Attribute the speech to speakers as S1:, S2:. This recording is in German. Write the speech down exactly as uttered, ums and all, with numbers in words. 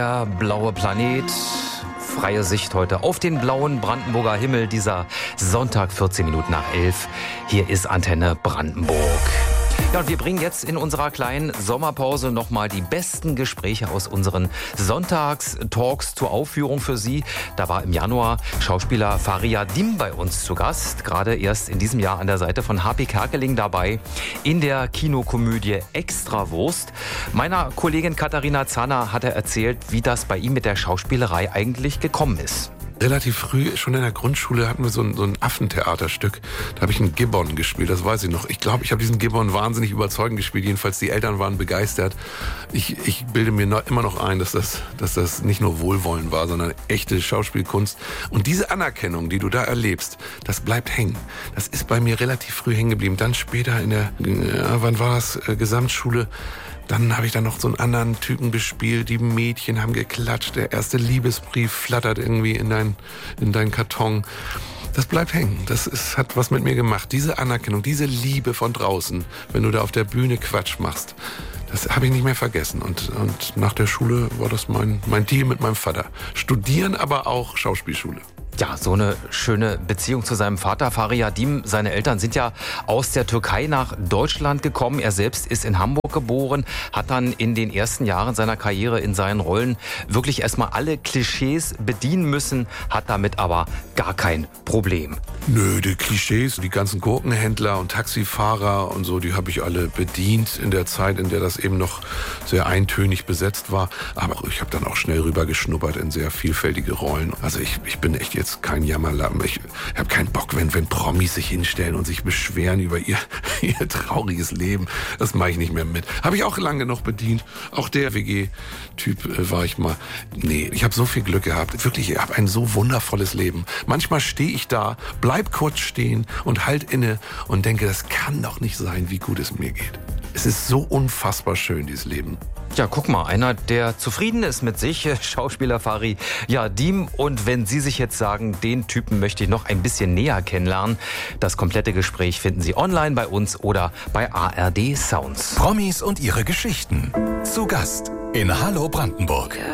S1: Der blaue Planet, freie Sicht heute auf den blauen Brandenburger Himmel, dieser Sonntag, vierzehn Minuten nach elf. Hier ist Antenne Brandenburg. Ja, und wir bringen jetzt in unserer kleinen Sommerpause nochmal die besten Gespräche aus unseren Sonntagstalks zur Aufführung für Sie. Da war im Januar Schauspieler Faria Dim bei uns zu Gast, gerade erst in diesem Jahr an der Seite von H P Kerkeling dabei in der Kinokomödie Extrawurst. Meiner Kollegin Katharina Zanner hat er erzählt, wie das bei ihm mit der Schauspielerei eigentlich gekommen ist.
S2: Relativ früh, schon in der Grundschule, hatten wir so ein, so ein Affentheaterstück. Da habe ich einen Gibbon gespielt, das weiß ich noch. Ich glaube, ich habe diesen Gibbon wahnsinnig überzeugend gespielt. Jedenfalls die Eltern waren begeistert. Ich, ich bilde mir noch, immer noch ein, dass das, dass das nicht nur Wohlwollen war, sondern echte Schauspielkunst. Und diese Anerkennung, die du da erlebst, das bleibt hängen. Das ist bei mir relativ früh hängen geblieben. Dann später in der, äh, wann war das, äh, Gesamtschule, dann habe ich dann noch so einen anderen Typen gespielt. Die Mädchen haben geklatscht. Der erste Liebesbrief flattert irgendwie in dein, in deinen Karton. Das bleibt hängen. Das ist, hat was mit mir gemacht. Diese Anerkennung, diese Liebe von draußen, wenn du da auf der Bühne Quatsch machst, das habe ich nicht mehr vergessen. Und, und nach der Schule war das mein, mein Deal mit meinem Vater. Studieren, aber auch Schauspielschule.
S1: Ja, so eine schöne Beziehung zu seinem Vater Faria Dim. Seine Eltern sind ja aus der Türkei nach Deutschland gekommen. Er selbst ist in Hamburg geboren, hat dann in den ersten Jahren seiner Karriere in seinen Rollen wirklich erstmal alle Klischees bedienen müssen, hat damit aber gar kein Problem.
S2: Nö, die Klischees, die ganzen Gurkenhändler und Taxifahrer und so, die habe ich alle bedient in der Zeit, in der das eben noch sehr eintönig besetzt war. Aber ich habe dann auch schnell rübergeschnuppert in sehr vielfältige Rollen. Also ich, ich bin echt jetzt kein Jammerlappen. Ich habe keinen Bock, wenn, wenn Promis sich hinstellen und sich beschweren über ihr, ihr trauriges Leben. Das mache ich nicht mehr mit. Habe ich auch lange noch bedient. Auch der W G-Typ äh, war ich mal. Nee, ich habe so viel Glück gehabt. Wirklich, ich habe ein so wundervolles Leben. Manchmal stehe ich da, bleib kurz stehen und halt inne und denke, das kann doch nicht sein, wie gut es mir geht. Es ist so unfassbar schön, dieses Leben.
S1: Ja, guck mal, einer, der zufrieden ist mit sich, Schauspieler Faria Dim. Und wenn Sie sich jetzt sagen, den Typen möchte ich noch ein bisschen näher kennenlernen, das komplette Gespräch finden Sie online bei uns oder bei A R D Sounds.
S3: Promis und ihre Geschichten. Zu Gast in Hallo Brandenburg.